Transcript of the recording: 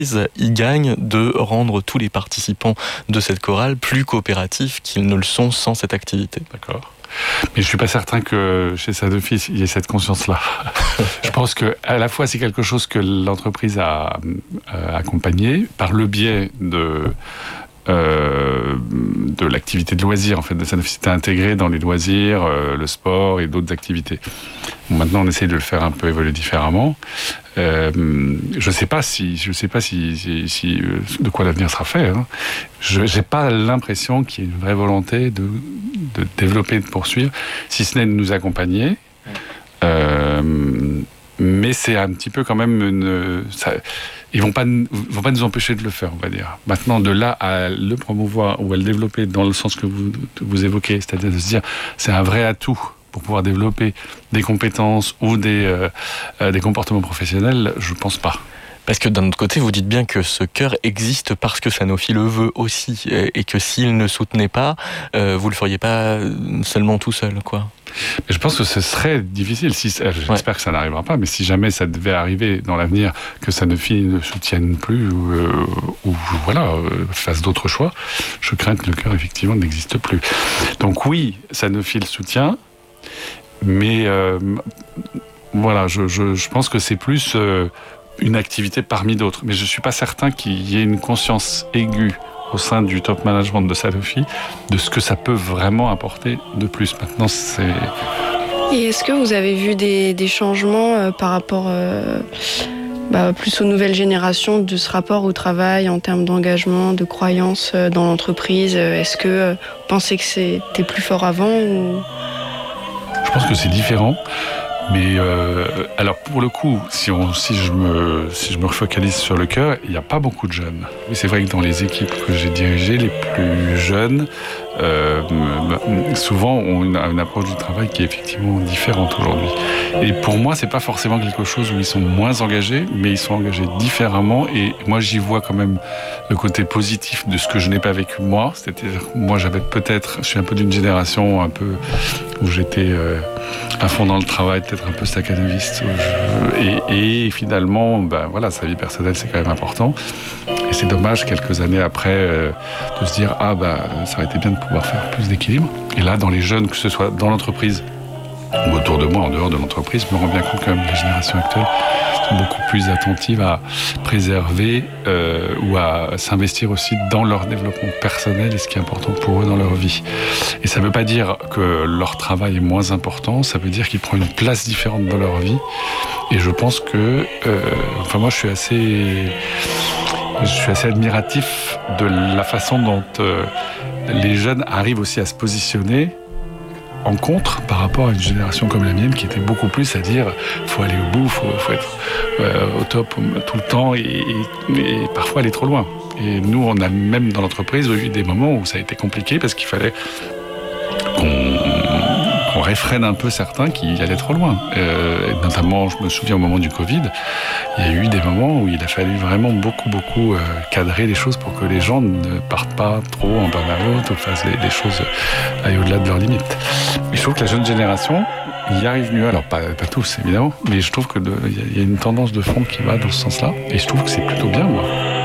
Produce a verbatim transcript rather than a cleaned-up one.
il gagne de rendre tous les participants de cette chorale plus coopératifs qu'ils ne le sont sans cette activité. D'accord. Mais je ne suis pas certain que chez Sanofi, il y ait cette conscience-là. Je pense qu'à la fois, c'est quelque chose que l'entreprise a, a accompagné par le biais de... Euh, de l'activité de loisirs, en fait, de Sanofi. C'était intégré dans les loisirs, euh, le sport et d'autres activités. Bon, maintenant, on essaye de le faire un peu évoluer différemment. Euh, je ne sais pas si, je sais pas si, si, si de quoi l'avenir sera fait. Hein. Je n'ai pas l'impression qu'il y ait une vraie volonté de, de développer, de poursuivre, si ce n'est de nous accompagner. Euh, mais c'est un petit peu quand même une... Ça, ils vont pas, vont pas nous empêcher de le faire, on va dire. Maintenant, de là à le promouvoir ou à le développer dans le sens que vous, vous évoquez, c'est-à-dire de se dire c'est un vrai atout pour pouvoir développer des compétences ou des, euh, des comportements professionnels, je pense pas. Parce que d'un autre côté, vous dites bien que ce cœur existe parce que Sanofi le veut aussi, et que s'il ne soutenait pas, euh, vous le feriez pas seulement tout seul, quoi. Mais je pense que ce serait difficile, si, j'espère ouais. que ça n'arrivera pas, mais si jamais ça devait arriver dans l'avenir, que Sanofi ne soutienne plus ou, euh, ou voilà, euh, fasse d'autres choix, je crains que le cœur effectivement n'existe plus. Donc oui, Sanofi le soutient, mais euh, voilà, je, je, je pense que c'est plus euh, une activité parmi d'autres, mais je ne suis pas certain qu'il y ait une conscience aiguë au sein du top management de Sanofi, de ce que ça peut vraiment apporter de plus. Maintenant, c'est... Et est-ce que vous avez vu des, des changements euh, par rapport euh, bah, plus aux nouvelles générations de ce rapport au travail en termes d'engagement, de croyance euh, dans l'entreprise? Est-ce que euh, vous pensez que c'était plus fort avant ou... Je pense que c'est différent. Mais euh, alors pour le coup, si, on, si, je me, si je me refocalise sur le cœur, il n'y a pas beaucoup de jeunes. Mais c'est vrai que dans les équipes que j'ai dirigées, les plus jeunes, euh, souvent ont une, une approche du travail qui est effectivement différente aujourd'hui. Et pour moi, c'est pas forcément quelque chose où ils sont moins engagés, mais ils sont engagés différemment. Et moi, j'y vois quand même le côté positif de ce que je n'ai pas vécu moi. C'est-à-dire, moi, j'avais peut-être, je suis un peu d'une génération un peu où j'étais euh, à fond dans le travail, peut-être un peu staccanoviste. Et, et finalement, ben voilà, sa vie personnelle, c'est quand même important. Et c'est dommage, quelques années après, euh, de se dire, ah ben, ça aurait été bien de pouvoir faire plus d'équilibre. Et là, dans les jeunes, que ce soit dans l'entreprise ou autour de moi, en dehors de l'entreprise, je me rends bien compte que les générations actuelles sont beaucoup plus attentives à préserver euh, ou à s'investir aussi dans leur développement personnel et ce qui est important pour eux dans leur vie. Et ça ne veut pas dire que leur travail est moins important, ça veut dire qu'il prend une place différente dans leur vie. Et je pense que, euh, enfin moi je suis assez, je suis assez admiratif de la façon dont euh, les jeunes arrivent aussi à se positionner en contre par rapport à une génération comme la mienne qui était beaucoup plus à dire faut aller au bout, faut, faut être euh, au top tout le temps et, et, et parfois aller trop loin. Et nous, on a même dans l'entreprise eu des moments où ça a été compliqué parce qu'il fallait qu'on, qu'on réfrène un peu certains qui allaient trop loin. Euh, et notamment, je me souviens au moment du Covid, il y a eu des moments où il a fallu vraiment beaucoup, beaucoup euh, cadrer les choses pour que les gens ne partent pas trop en burn-out ou fassent des, des choses aillent au-delà de leurs limites. Et je trouve que la jeune génération y arrive mieux. Alors, pas, pas tous, évidemment, mais je trouve qu'il y a une tendance de fond qui va dans ce sens-là. Et je trouve que c'est plutôt bien, moi.